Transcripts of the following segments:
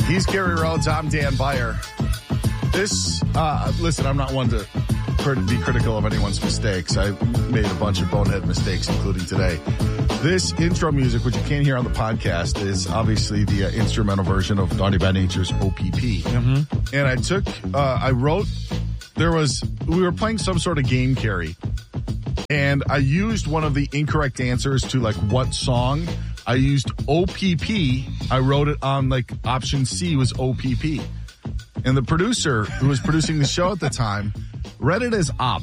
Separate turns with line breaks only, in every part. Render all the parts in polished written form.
He's Gary Rhodes. I'm Dan Beyer. Listen, I'm not one to be critical of anyone's mistakes. I made a bunch of bonehead mistakes, including today. This intro music, which you can't hear on the podcast, is obviously the instrumental version of Naughty by Nature's OPP. Mm-hmm. And we were playing some sort of game, Carrie, and I used one of the incorrect answers to like what song. I used OPP. I wrote it on like option C was OPP. And the producer who was producing the show at the time read it as op.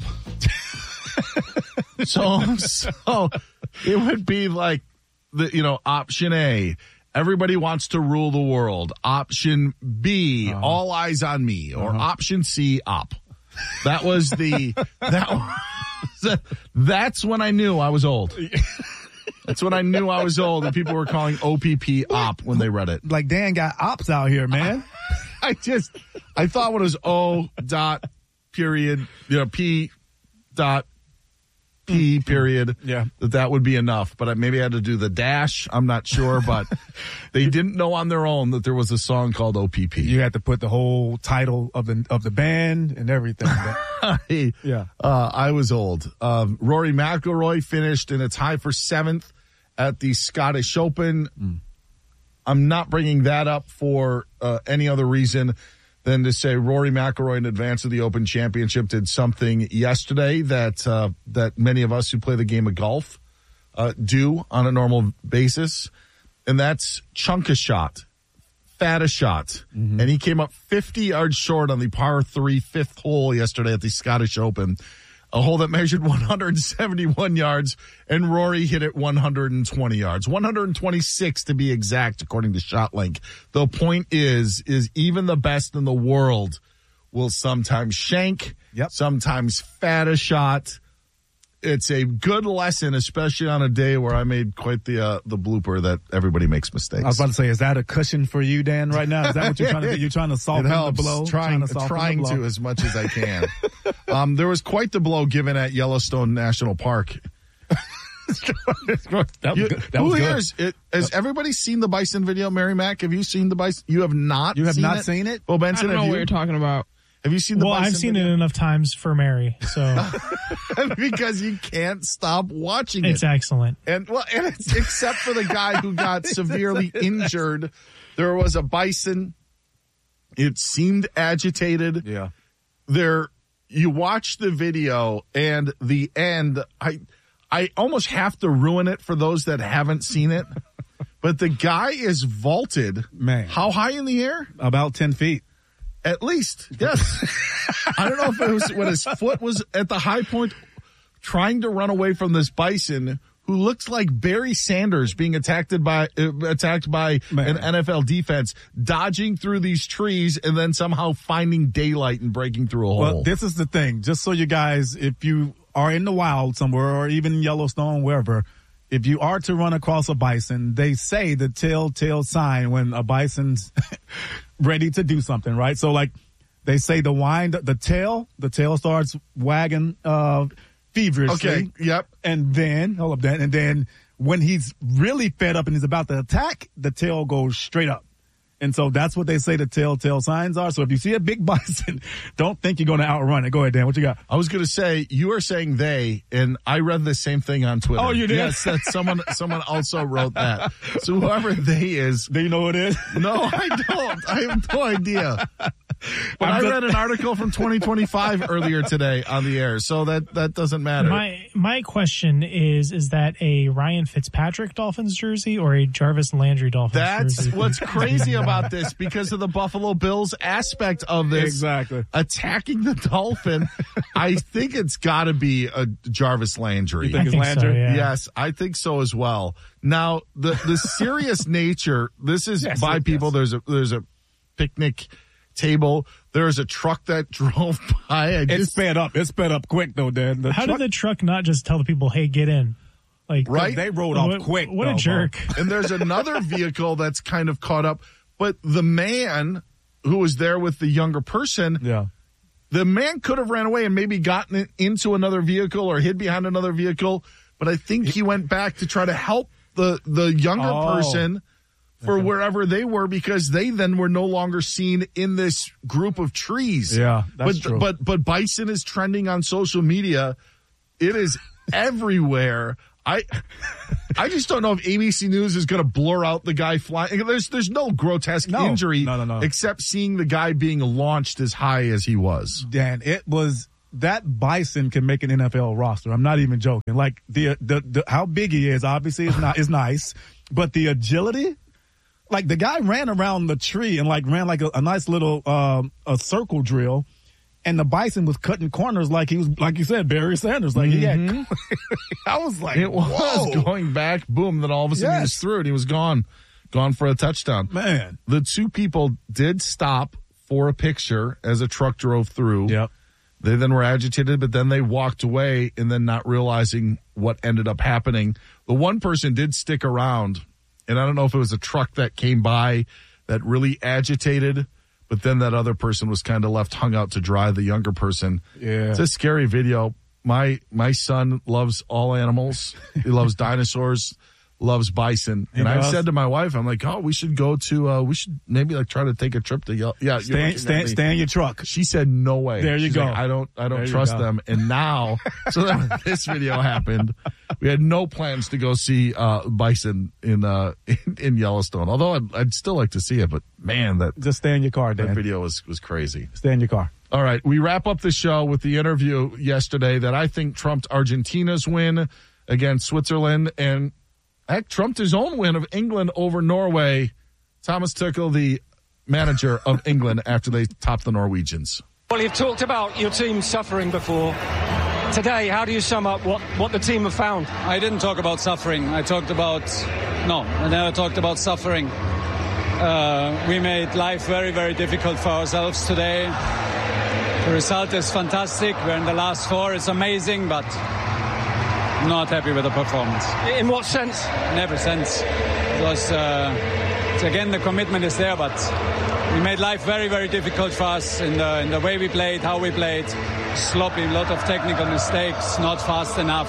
So it would be like option A, everybody wants to rule the world. Option B, all eyes on me. Or option C, op. That's when I knew I was old. That's when I knew I was old and people were calling OPP op when they read it.
Like Dan got ops out here, man.
I thought when it was O dot period, P dot P period, that would be enough. But maybe I had to do the dash. I'm not sure, but they didn't know on their own that there was a song called OPP.
You had to put the whole title of the band and everything.
I was old. Rory McIlroy finished in a tie for 7th at the Scottish Open. I'm not bringing that up for any other reason than to say Rory McIlroy in advance of the Open Championship did something yesterday that many of us who play the game of golf do on a normal basis, and that's chunk a shot, fat a shot. Mm-hmm. And he came up 50 yards short on the par 3 fifth hole yesterday at the Scottish Open, a hole that measured 171 yards, and Rory hit it 120 yards, 126 to be exact, according to ShotLink. The point is even the best in the world will sometimes shank, sometimes fat a shot. It's a good lesson, especially on a day where I made quite the blooper that everybody makes mistakes.
I was about to say, is that a cushion for you, Dan, right now? Is that what you're trying to do? You're trying to soften the blow?
Trying to as much as I can. There was quite the blow given at Yellowstone National Park. Has everybody seen the bison video, Mary Mac? Have you seen the bison? You have not.
You have not seen it?
Well, Benson,
I don't know what you're talking about.
Have you seen the bison
I've seen
video?
it enough times for Mary, so.
Because you can't stop watching it.
It's excellent.
And it's except for the guy who got severely injured. There was a bison. It seemed agitated.
Yeah.
You watch the video and the end. I almost have to ruin it for those that haven't seen it. But the guy is vaulted.
Man.
How high in the air?
About 10 feet.
At least, yes. I don't know if it was when his foot was at the high point trying to run away from this bison who looks like Barry Sanders being attacked by an NFL defense, dodging through these trees and then somehow finding daylight and breaking through a hole.
Well, this is the thing. Just so you guys, if you are in the wild somewhere or even Yellowstone, wherever, if you are to run across a bison, they say the telltale sign when a bison's ready to do something, right? So like they say the tail starts wagging feverishly.
Okay, yep.
And then when he's really fed up and he's about to attack, the tail goes straight up. And so that's what they say the telltale signs are. So if you see a big bison, don't think you're going to outrun it. Go ahead, Dan. What you got?
I was going to say, you are saying they, and I read the same thing on Twitter.
Oh, you did?
Yes, that someone also wrote that. So whoever they is.
Do you know who it is?
No, I don't. I have no idea. But I read an article from 2025 earlier today on the air, so that doesn't matter.
My question is that a Ryan Fitzpatrick Dolphins jersey or a Jarvis Landry Dolphins jersey?
That's what's crazy about this because of the Buffalo Bills aspect of this.
Exactly.
Attacking the Dolphin. I think it's got to be a Jarvis Landry.
You think it's Landry?
So, yeah.
Yes, I think so as well. Now, the serious nature, this is by people. There's a picnic table. There's a truck that drove by.
It sped up. It sped up quick, though, Dan.
Did the truck not just tell the people, hey, get in? Like,
right?
They rode off quick.
What a jerk.
And there's another vehicle that's kind of caught up. But the man who was there with the younger person, the man could have ran away and maybe gotten into another vehicle or hid behind another vehicle. But I think he went back to try to help the younger person for wherever they were because they then were no longer seen in this group of trees.
Yeah, that's true.
But bison is trending on social media. It is everywhere. I just don't know if ABC News is going to blur out the guy flying. There's no grotesque injury except seeing the guy being launched as high as he was.
Dan, it was that bison can make an NFL roster. I'm not even joking. Like the how big he is, obviously is nice, but the agility, like the guy ran around the tree and ran like a nice little a circle drill. And the bison was cutting corners like he was, like you said, Barry Sanders. Like he had, I was like,
it was going back, boom. Then all of a sudden he was through it. He was gone for a touchdown.
Man,
the two people did stop for a picture as a truck drove through.
Yep.
They then were agitated, but then they walked away and then not realizing what ended up happening. The one person did stick around, and I don't know if it was a truck that came by that really agitated. But then that other person was kind of left hung out to dry, the younger person.
Yeah.
It's a scary video. My son loves all animals. He loves dinosaurs, loves bison. And I've said to my wife, I'm like, oh, we should go to, we should maybe try to take a trip to,
stay in your truck.
She said, no way.
There you go.
Like, I don't trust them. And now, so then this video happened. We had no plans to go see bison in Yellowstone. Although I'd still like to see it, but man,
just stay in your car, Dan.
That video was crazy.
Stay in your car.
All right, we wrap up the show with the interview yesterday that I think trumped Argentina's win against Switzerland, and heck, trumped his own win of England over Norway. Thomas Tuchel, the manager of England, after they topped the Norwegians.
Well, you've talked about your team suffering before. Today, how do you sum up what the team have found?
I didn't talk about suffering. I never talked about suffering. We made life very, very difficult for ourselves today. The result is fantastic. We're in the last four. It's amazing, but I'm not happy with the performance.
In what sense?
In every sense. Because, again, the commitment is there, but we made life very, very difficult for us in the way we played, how we played. Sloppy, a lot of technical mistakes, not fast enough,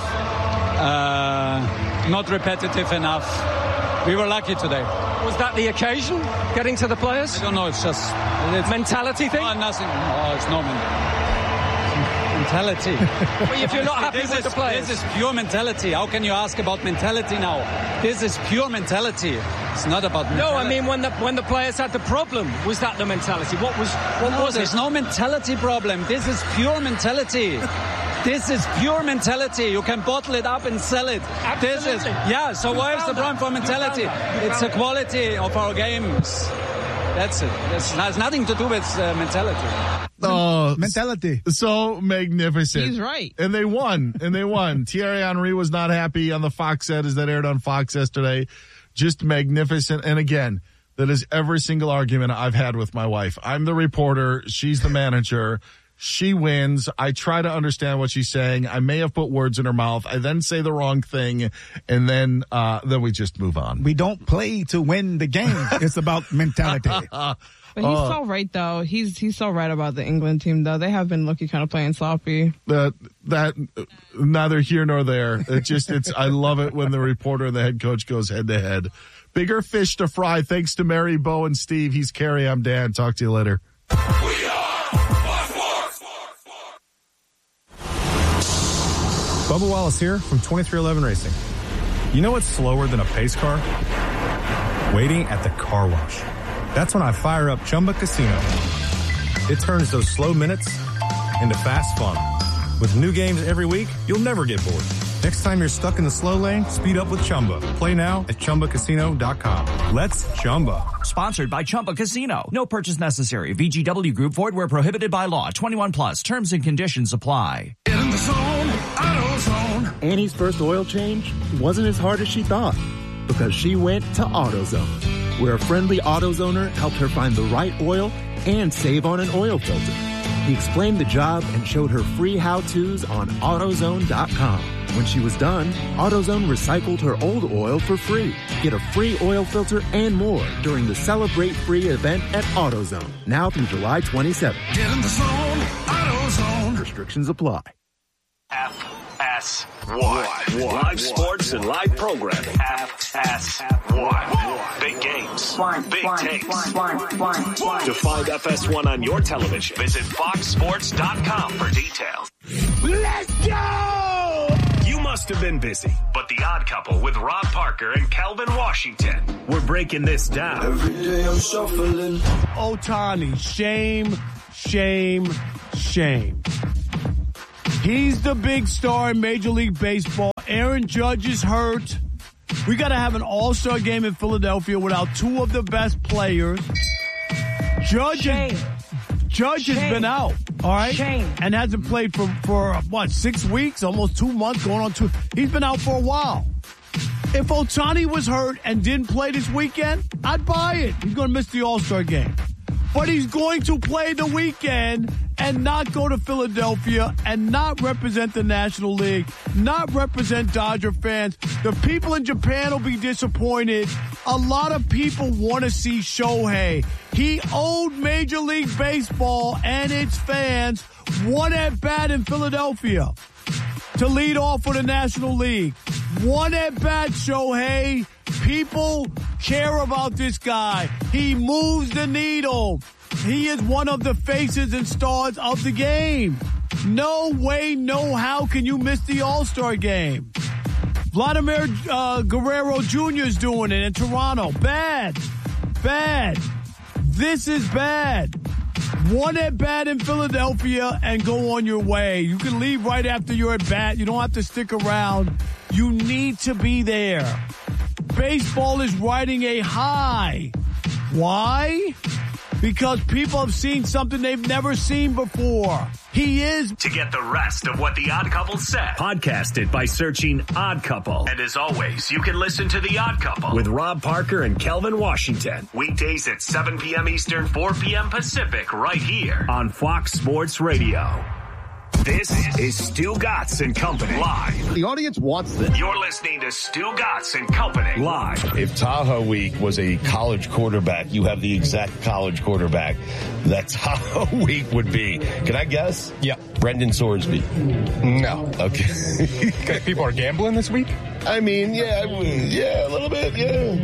not repetitive enough. We were lucky today.
Was that the occasion, getting to the players?
I don't know, it's
mentality thing?
No, nothing. Oh, it's no mentality.
Well, if you're not happy with the players.
This is pure mentality. How can you ask about mentality now? This is pure mentality. It's not about mentality.
No, I mean when the players had the problem, was that the mentality? What was
there's no mentality problem. This is pure mentality. This is pure mentality. You can bottle it up and sell it.
Absolutely.
So why is the problem for mentality? It's the quality of our games. That's it. It has nothing to do with mentality.
Oh,
mentality.
So magnificent.
He's right.
And they won. Thierry Henry was not happy on the Fox set as that aired on Fox yesterday. Just magnificent. And again, that is every single argument I've had with my wife. I'm the reporter. She's the manager. She wins. I try to understand what she's saying. I may have put words in her mouth. I then say the wrong thing, and then we just move on.
We don't play to win the game. It's about mentality.
But he's so right, though. He's so right about the England team, though. They have been lucky kind of playing sloppy.
That neither here nor there. I love it when the reporter and the head coach goes head to head. Bigger fish to fry. Thanks to Mary, Bo, and Steve. He's Kerry. I'm Dan. Talk to you later.
Bubba Wallace here from 2311 Racing. You know what's slower than a pace car? Waiting at the car wash. That's when I fire up Chumba Casino. It turns those slow minutes into fast fun. With new games every week, you'll never get bored. Next time you're stuck in the slow lane, speed up with Chumba. Play now at ChumbaCasino.com. Let's Chumba.
Sponsored by Chumba Casino. No purchase necessary. VGW Group. Void where prohibited by law. 21 plus. Terms and conditions apply.
Get in the zone. AutoZone.
Annie's first oil change wasn't as hard as she thought because she went to AutoZone, where a friendly AutoZoner helped her find the right oil and save on an oil filter. He explained the job and showed her free how-tos on AutoZone.com. When she was done, AutoZone recycled her old oil for free. Get a free oil filter and more during the Celebrate Free event at AutoZone, now through July 27th.
Get in the zone, AutoZone.
Restrictions apply.
FS FS1. Live sports and live programming. FS1. Big games. Big takes. To find FS1 on your television, visit foxsports.com for details. Let's go! You must have been busy, but The Odd Couple with Rob Parker and Calvin Washington. We're breaking this down.
Every day I'm shuffling.
Ohtani, shame, shame, shame. He's the big star in Major League Baseball. Aaron Judge is hurt. We got to have an all-star game in Philadelphia without two of the best players. Judge has been out, all right? And hasn't played for 6 weeks, almost 2 months, going on 2. He's been out for a while. If Ohtani was hurt and didn't play this weekend, I'd buy it. He's going to miss the all-star game. But he's going to play the weekend and not go to Philadelphia and not represent the National League, not represent Dodger fans. The people in Japan will be disappointed. A lot of people want to see Shohei. He owed Major League Baseball and its fans one at-bat in Philadelphia to lead off for the National League. One at-bat, Shohei. People care about this guy. He moves the needle. He is one of the faces and stars of the game. No way, no how can you miss the All-Star game. Vladimir Guerrero Jr. is doing it in Toronto. Bad. This is bad. One at-bat in Philadelphia and go on your way. You can leave right after your at-bat. You don't have to stick around. You need to be there. Baseball is riding a high. Why? Because people have seen something they've never seen before. He is.
To get the rest of what The Odd Couple said, podcast it by searching Odd Couple. And as always, you can listen to The Odd Couple with Rob Parker and Calvin Washington. Weekdays at 7 p.m. Eastern, 4 p.m. Pacific, right here on Fox Sports Radio. This is Stu Gatz and Company live.
The audience wants this.
You're listening to Stu Gatz and Company live.
If Tahoe Week was a college quarterback, you have the exact college quarterback that Tahoe Week would be. Can I guess?
Yeah.
Brendan Sorsby.
No.
Okay.
People are gambling this week?
I mean, yeah, a little bit, yeah.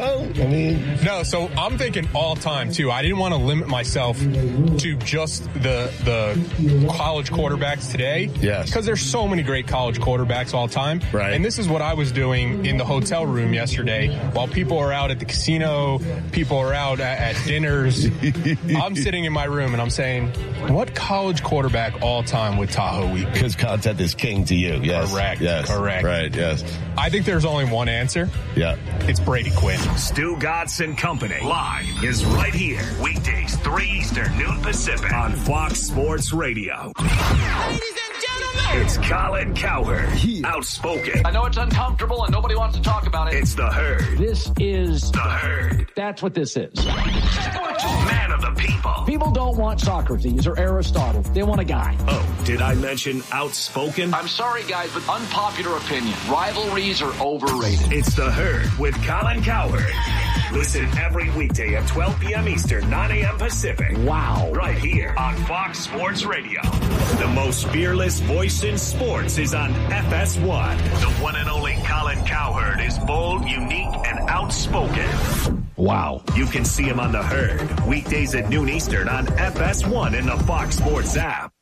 No,
so I'm thinking all time, too. I didn't want to limit myself to just the college quarterbacks today.
Yes.
Because there's so many great college quarterbacks all time.
Right.
And this is what I was doing in the hotel room yesterday. While people are out at the casino, people are out at dinners, I'm sitting in my room and I'm saying, what college quarterback all time would Tahoe Week?
Because content is king to you, yes.
Correct.
Yes.
Correct.
Right, yes.
I think there's only one answer.
Yeah.
It's Brady Quinn.
Stu Gatz and Company live is right here. Weekdays, 3 Eastern, noon Pacific on Fox Sports Radio.
Ladies and gentlemen,
it's Colin Cowherd. Outspoken.
I know it's uncomfortable and nobody wants to talk about it.
It's the Herd.
This is
the Herd.
That's what this is.
Man of the people.
People don't want Socrates or Aristotle. They want a guy.
Oh, did I mention outspoken?
I'm sorry, guys, but unpopular opinion. Rivalries are overrated.
It's the Herd with Colin Cowherd. Listen every weekday at 12 p.m. Eastern, 9 a.m. Pacific.
Wow.
Right here on Fox Sports Radio. The most fearless voice in sports is on FS1. The one and only Colin Cowherd is bold, unique, and outspoken.
Wow.
You can see him on the Herd. Weekdays at noon Eastern on FS1 in the Fox Sports app.